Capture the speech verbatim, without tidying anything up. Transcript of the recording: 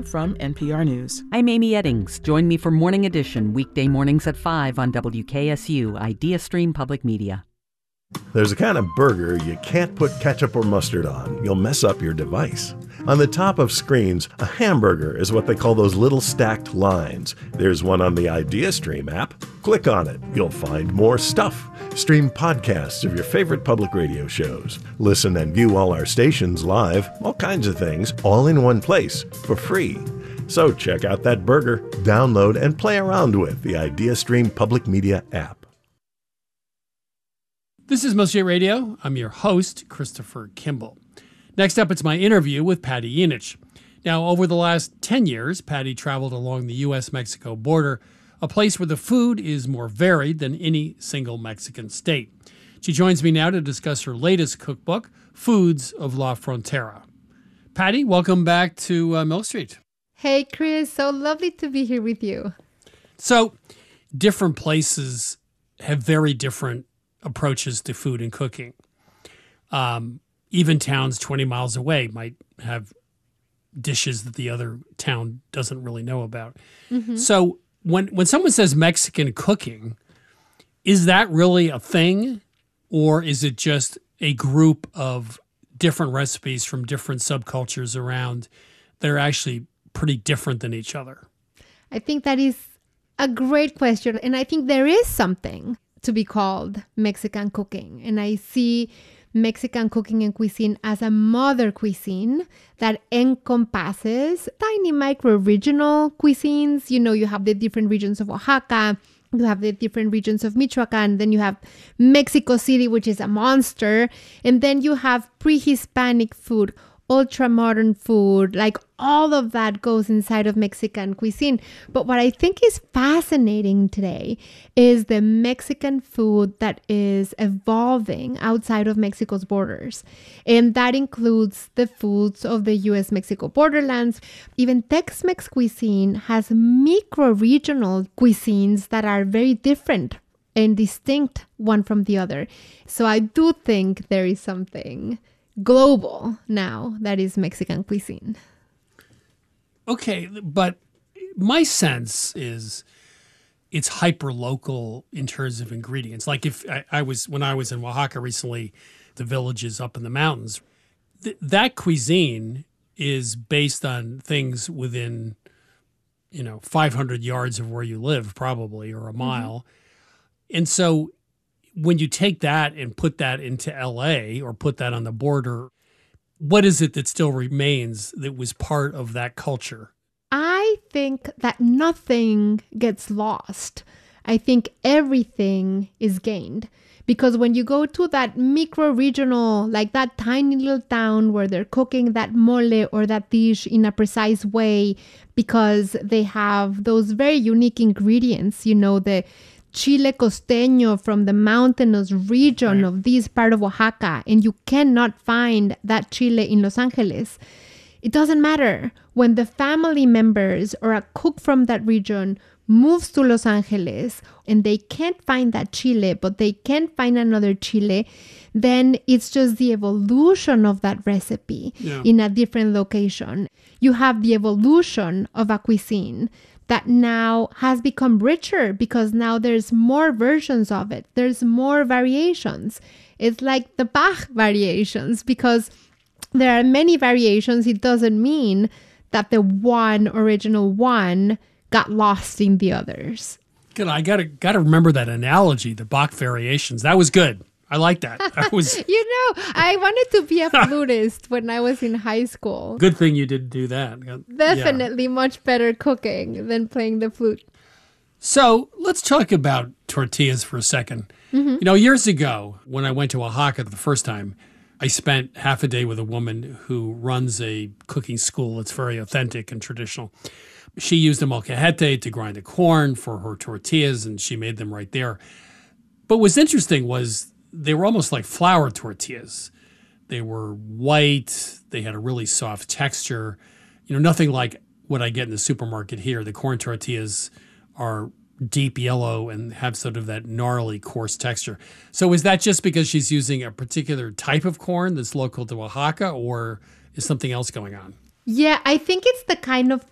from N P R News. I'm Amy Eddings. Join me for Morning Edition, weekday mornings at five on W K S U, Idea Stream Public Media. There's a kind of burger you can't put ketchup or mustard on. You'll mess up your device. On the top of screens, a hamburger is what they call those little stacked lines. There's one on the IdeaStream app. Click on it. You'll find more stuff. Stream podcasts of your favorite public radio shows. Listen and view all our stations live, all kinds of things, all in one place for free. So check out that burger, download, and play around with the IdeaStream Public Media app. This is Most J Radio. I'm your host, Christopher Kimball. Next up, it's my interview with Patty Yunich. Now, over the last ten years, Patty traveled along the U S Mexico border, a place where the food is more varied than any single Mexican state. She joins me now to discuss her latest cookbook, Foods of La Frontera. Patty, welcome back to uh, Mill Street. Hey, Chris. So lovely to be here with you. So, different places have very different approaches to food and cooking. Um, even towns twenty miles away might have dishes that the other town doesn't really know about. Mm-hmm. So when when someone says Mexican cooking, is that really a thing? Or is it just a group of different recipes from different subcultures around that are actually pretty different than each other? I think that is a great question. And I think there is something to be called Mexican cooking. And I see Mexican cooking and cuisine as a mother cuisine that encompasses tiny micro-regional cuisines. You know, you have the different regions of Oaxaca, you have the different regions of Michoacan, then you have Mexico City, which is a monster, and then you have pre-Hispanic food, ultra-modern food, like all of that goes inside of Mexican cuisine. But what I think is fascinating today is the Mexican food that is evolving outside of Mexico's borders. And that includes the foods of the U S Mexico borderlands. Even Tex-Mex cuisine has micro-regional cuisines that are very different and distinct one from the other. So I do think there is something global now that is Mexican cuisine. Okay, but my sense is it's hyper local in terms of ingredients. Like if I, I was when I was in Oaxaca recently, the villages up in the mountains, th- that cuisine is based on things within, you know, five hundred yards of where you live, probably, or a mile. Mm-hmm. And so when you take that and put that into L A or put that on the border, what is it that still remains that was part of that culture? I think that nothing gets lost. I think everything is gained. Because when you go to that micro-regional, like that tiny little town where they're cooking that mole or that dish in a precise way because they have those very unique ingredients, you know, the chile costeño from the mountainous region right. of this part of Oaxaca, and you cannot find that chile in Los Angeles. It doesn't matter. When the family members or a cook from that region moves to Los Angeles and they can't find that chile, but they can find another chile, then it's just the evolution of that recipe yeah. in a different location. You have the evolution of a cuisine that now has become richer because now there's more versions of it. There's more variations. It's like the Bach variations because there are many variations. It doesn't mean that the one original one got lost in the others. Good. I gotta gotta remember that analogy, the Bach variations. That was good. I like that. I was, you know, I wanted to be a flutist when I was in high school. Good thing you didn't do that. Definitely yeah. much better cooking than playing the flute. So let's talk about tortillas for a second. Mm-hmm. You know, years ago, when I went to Oaxaca the first time, I spent half a day with a woman who runs a cooking school that's very authentic and traditional. She used a molcajete to grind the corn for her tortillas, and she made them right there. But what's interesting was they were almost like flour tortillas. They were white. They had a really soft texture. You know, nothing like what I get in the supermarket here. The corn tortillas are deep yellow and have sort of that gnarly, coarse texture. So is that just because she's using a particular type of corn that's local to Oaxaca, or is something else going on? Yeah, I think it's the kind of